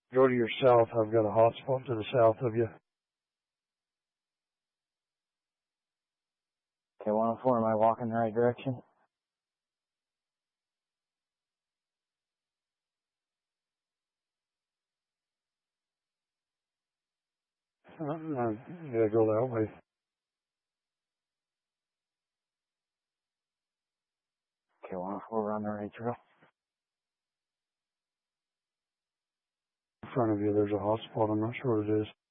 Go to your south. I've got a hotspot to the south of you. Okay, 104, am I walking in the right direction? Yeah, go that way. Okay, 104, we're on the right trail. In front of you, there's a hotspot. I'm not sure what it is.